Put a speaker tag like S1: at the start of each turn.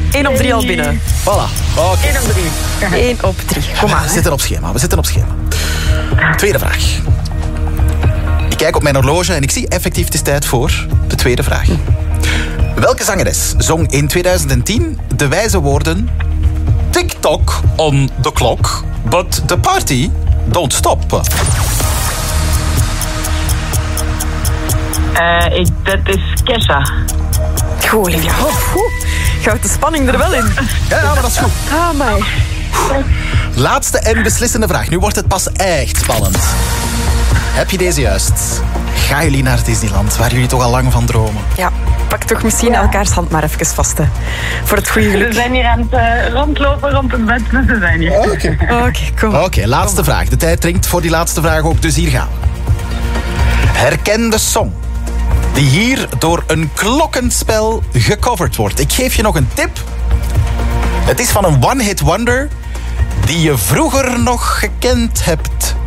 S1: 1 op 3 al binnen.
S2: Voilà. Okay.
S3: 1 op 3.
S1: 1 op 3. Kom maar.
S2: We zitten op schema. Tweede vraag. Ik kijk op mijn horloge en ik zie effectief het is tijd voor de tweede vraag. Welke zangeres zong in 2010 de wijze woorden... TikTok on the clock, but the party don't stop?
S3: Dat is Kesha.
S1: Goed, Olivia. Gaat de spanning er wel in?
S2: Ja, maar dat is goed.
S1: Ah, mij.
S2: Laatste en beslissende vraag. Nu wordt het pas echt spannend. Heb je deze juist? Gaan jullie naar Disneyland, waar jullie toch al lang van dromen?
S1: Ja, pak toch misschien elkaars hand maar even vast. Hè. Voor het goede geluk.
S3: We zijn hier aan het rondlopen rond het bed, dus we zijn hier.
S1: Oké, kom.
S2: Oké, laatste vraag. De tijd dringt voor die laatste vraag ook, dus hier gaan we. Herken de song die hier door een klokkenspel gecoverd wordt. Ik geef je nog een tip. Het is van een one-hit wonder die je vroeger nog gekend hebt.